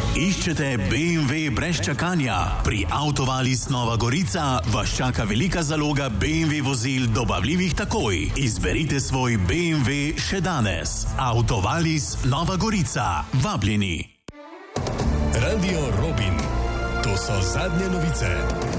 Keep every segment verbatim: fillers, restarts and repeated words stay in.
Iščete B M W brez čakanja? Pri Autovalis Nova Gorica vas čaka velika zaloga B M W vozil dobavljivih takoj. Izberite svoj B M W še danes. Autovalis Nova Gorica. Vabljeni. Radio Robin. To so zadnje novice.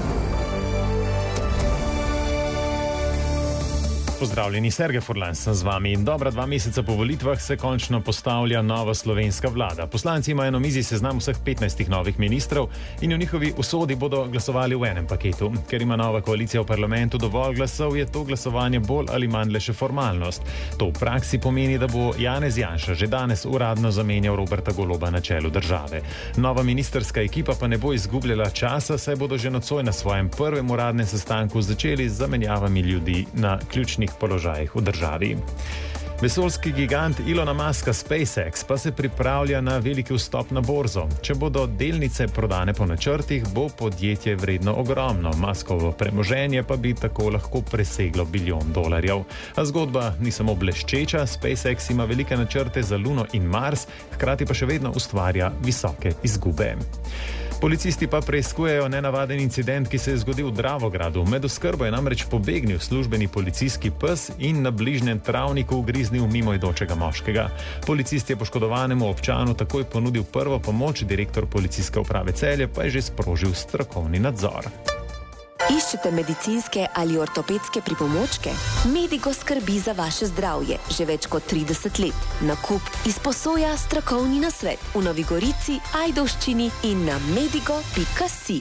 Pozdravljeni, Sergej Furlan sem z vami. Dobra dva meseca po volitvah se končno postavlja nova slovenska vlada. Poslanci imajo na mizi seznam vseh petnajstih novih ministrov in v njihovi usodi bodo glasovali v enem paketu. Ker ima nova koalicija v parlamentu dovolj glasov, je to glasovanje bolj ali manj le še formalnost. To v praksi pomeni, da bo Janez Janša že danes uradno zamenjal Roberta Goloba na čelu države. Nova ministrska ekipa pa ne bo izgubljala časa, saj bodo že nocoj na svojem prvem uradnem sestanku začeli z zamenjavami ljudi na ključnih položajih v državi. Vesoljski gigant Elona Muska SpaceX pa se pripravlja na veliki vstop na borzo. Če bodo delnice prodane po načrtih, bo podjetje vredno ogromno. Muskovo premoženje pa bi tako lahko preseglo bilijon dolarjev. A zgodba ni samo bleščeča, SpaceX ima velike načrte za Luno in Mars, hkrati pa še vedno ustvarja visoke izgube. Policisti pa preiskujejo nenavaden incident, ki se je zgodil v Dravogradu. Med oskrbo je namreč pobegnil službeni policijski pes in na bližnjem travniku ugriznil mimoidočega moškega. Policist je poškodovanemu občanu takoj ponudil prvo pomoč, direktor policijske uprave Celje pa je že sprožil strokovni nadzor. Iščete medicinske ali ortopedske pripomočke? Medigo skrbi za vaše zdravje že več kot trideset let. Nakup, izposoja, strokovni nasvet v Novi Gorici, Ajdovščini in na medigo pika si.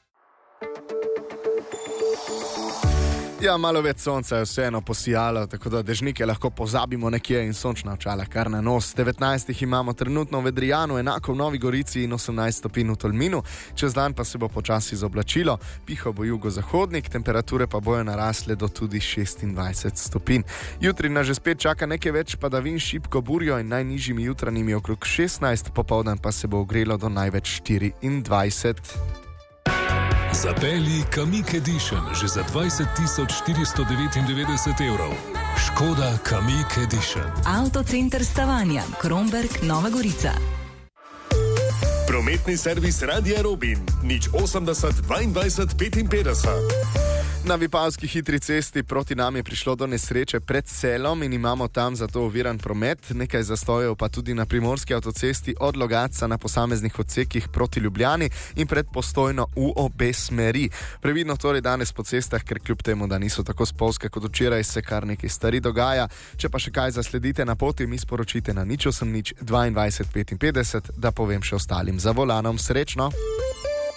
Ja, malo več sonca je vseeno posijalo, tako da dežnike lahko pozabimo nekje in sončna očala kar na nos. devetnajst jih imamo trenutno v Vedrijanu, enako v Novi Gorici in osemnajst stopinj v Tolminu. Čez dan pa se bo počasi izoblačilo, pihal bo jugozahodnik, temperature pa bojo narasle do tudi šestindvajset stopinj. Jutri nas že spet čaka nekaj več padavin, šibko burjo in najnižjimi jutranjimi okrog šestnajst, popoldan pa se bo ogrelo do največ štiriindvajset. Zapelji Kamiq Edition že za dvajset tisoč štiristo devetindevetdeset evrov. Škoda Kamiq Edition. Avtocenter Stavanja, Kromberk, Nova Gorica. Prometni servis Radia Robin. nič osemdeset dvaindvajset petinpetdeset. Na Vipavski hitri cesti proti nam je prišlo do nesreče pred Selom in imamo tam zato oviran promet, nekaj zastojev pa tudi na primorski avtocesti od Logatca na posameznih odsekih proti Ljubljani in pred Postojno v obe smeri. Previdno torej danes po cestah, ker kljub temu, da niso tako spolzke kot včeraj, se kar nekaj stvari dogaja. Če pa še kaj zasledite na poti, mi sporočite na nič osem nič dvaindvajset petinpetdeset, da povem še ostalim za volanom. Srečno!